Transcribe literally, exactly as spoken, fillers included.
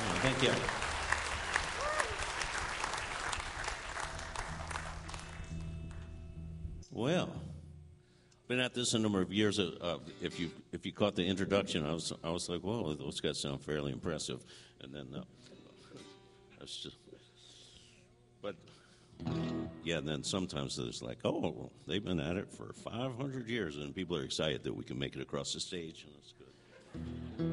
Oh, thank you. Well, been at this a number of years. Uh, uh, if you if you caught the introduction, I was I was like, whoa, those guys sound fairly impressive, and then uh, that's just. But yeah, and then sometimes there's like, oh, well, they've been at it for five hundred years, and people are excited that we can make it across the stage, and that's good.